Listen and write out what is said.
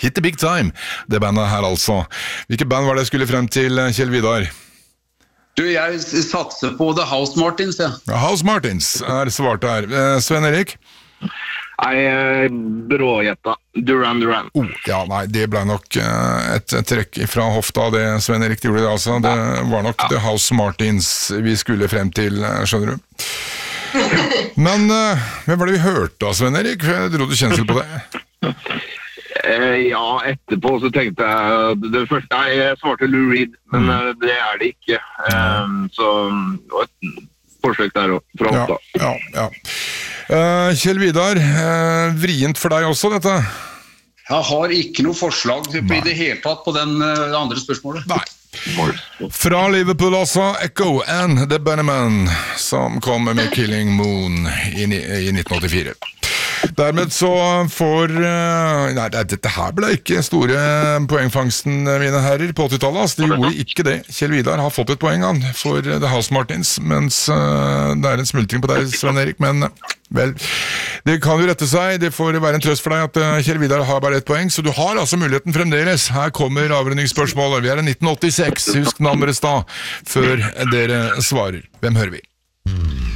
Hit the Big Time, det bandet her altså. Hvilket band var det jeg skulle frem til, Kjell Vidar? Du, jeg satser på The House Martins, ja. House Martins er svart her. Sven Erik? Nei, brågjetta. Duran Duran. Ja, nei, det ble nok et trekk fra hofta, det Sven Erik gjorde det altså. Det var nok The House Martins vi skulle frem til, skjønner du. Men hvem var det vi hørte da, Sven Erik? Jeg dro du kjensel på det. Ja, etterpå så tenkte jeg det første, jeg svarte Lou Reed, men det er det ikke. Så det var et forsøk der også, fra ofta. Ja. Kjell Vidar, vrient for deg også dette? Jeg har ikke noe forslag i det hele tatt på den andre spørsmålet. Nei. Fra Liverpool altså, Echo and the Bunnymen, som kom med Killing Moon i 1984. Dermed så får nei, dette her ble ikke store poengfangsten, mine herrer, på 80-tallet, altså. De gjorde ikke det. Kjell Vidar har fått et poeng han, for The House Martins, mens det er en smultring på deg, Sven Erik, men vel, det kan jo rette seg. Det får være en trøst for deg at Kjell Vidar har bare ett poeng, så du har altså muligheten fremdeles. Her kommer avrundingsspørsmålet. Vi er i 1986, husk nummeret da, før dere svarer. Hvem hører vi?